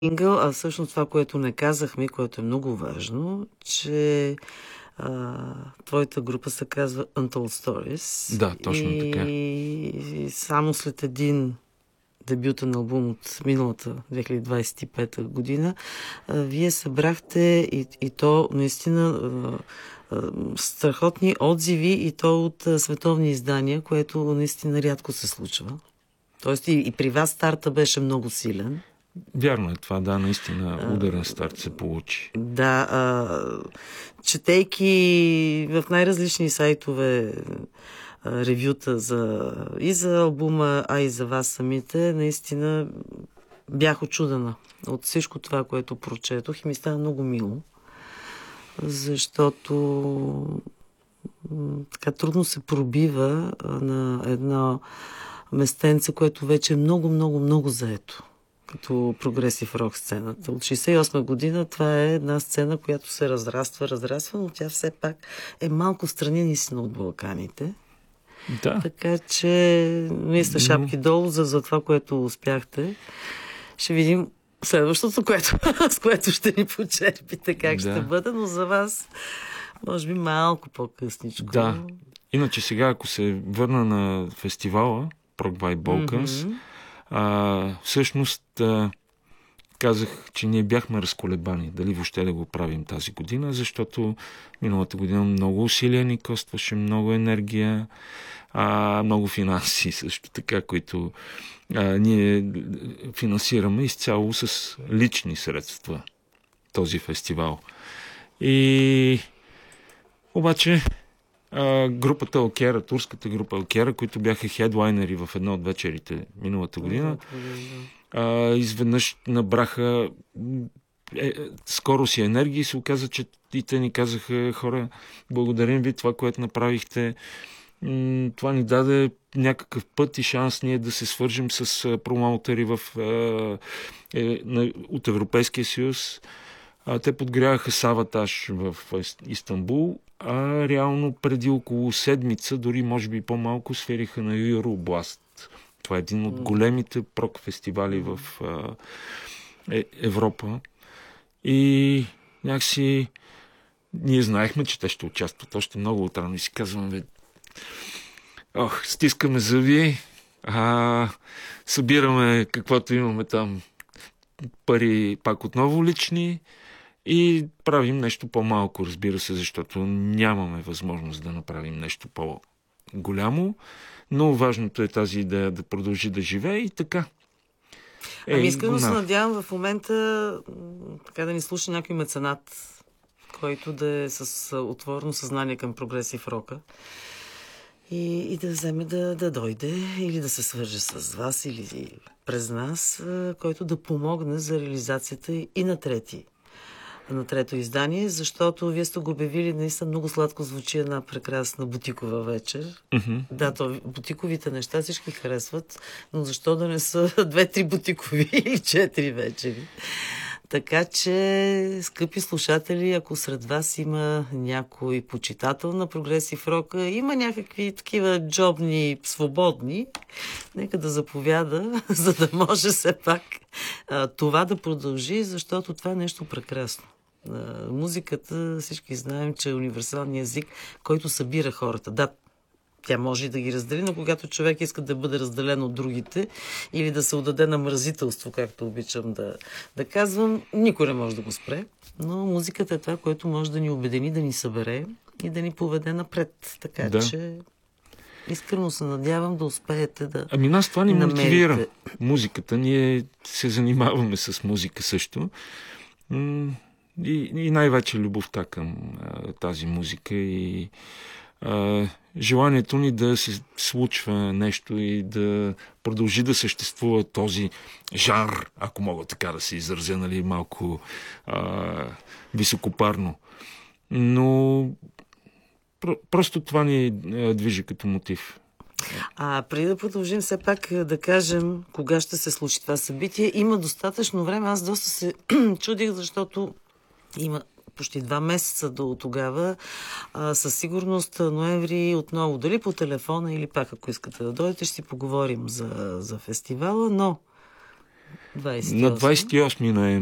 сингъл, а всъщност това, което не казахме, което е много важно, че твоята група се казва Untold Stories. Да, точно така. И само след един дебютен албум от миналата 2025 година, вие събрахте и то наистина страхотни отзиви и то от световни издания, което наистина рядко се случва. Тоест и при вас старта беше много силен. Вярно е това, да, наистина ударен старт се получи. Да, четейки в най-различни сайтове ревюта и за албума, а и за вас самите, наистина бях очудена от всичко това, което прочетох и ми стана много мило, защото така трудно се пробива на едно местенце, което вече е много, много, много заето като прогресив рок сцената. От 68 година това е една сцена, която се разраства, но тя все пак е малко страни наистина от Балканите. Да. Така че мисля шапки долу за това, което успяхте. Ще видим следващото, с което ще ни почерпите как ще бъде, но за вас може би малко по-късничко. Да. Иначе сега, ако се върна на фестивала Prog by Balkans, всъщност казах, че ние бяхме разколебани дали въобще да го правим тази година, защото миналата година много усилия ни костваше, много енергия, много финанси също така, които ние финансираме изцяло с лични средства този фестивал. И обаче групата Алкера, турската група Алкера, които бяха хедлайнери в една от вечерите миналата година, изведнъж набраха скорост и енергия и се оказа, че и те ни казаха: хора, благодарим ви, това, което направихте. Това ни даде някакъв път и шанс ние да се свържим с промоутери от Европейския съюз. Те подгряваха Саватаж в Истанбул, а реално преди около седмица, дори може би по-малко, свириха на Юробласт. Това е един от големите прок фестивали в Европа. И някакси ние знаехме, че те ще участват още много отрано и си казваме: стискаме зъби, събираме каквото имаме там пари пак отново лични и правим нещо по-малко, разбира се, защото нямаме възможност да направим нещо по-голямо, но важното е тази идея да продължи да живее и така. Искрено се надявам в момента така да ни слуша някой меценат, който да е с отворено съзнание към прогресив рока и да вземе да дойде или да се свърже с вас или през нас, който да помогне за реализацията и на трето издание, защото вие сте го обявили, наистина много сладко звучи една прекрасна бутикова вечер. Да, бутиковите неща всички харесват, но защо да не са 2-3 бутикови или 4 вечери? Така че, скъпи слушатели, ако сред вас има някой почитател на прогресив рока, има някакви такива джобни, свободни, нека да заповяда, за да може все пак това да продължи, защото това е нещо прекрасно. Музиката, всички знаем, че е универсалният език, който събира хората. Да, тя може и да ги раздели, но когато човек иска да бъде разделен от другите или да се отдаде на мразителство, както обичам да казвам, никой не може да го спре. Но музиката е това, което може да ни обедини, да ни събере и да ни поведе напред. Така че искрено се надявам да успеете да нас това ни намерите. Мотивира. Музиката. Ние се занимаваме с музика също. И най-вече любовта към тази музика и желанието ни да се случва нещо и да продължи да съществува този жанр, ако мога така да се изразя, нали, малко високопарно. Но просто това ни движи като мотив. Преди да продължим, все пак да кажем кога ще се случи това събитие. Има достатъчно време. Аз доста се чудих, защото има почти 2 месеца до тогава. Със сигурност ноември отново, дали по телефона или пак, ако искате да дойдете, ще си поговорим за фестивала, но 28. На 28 ноември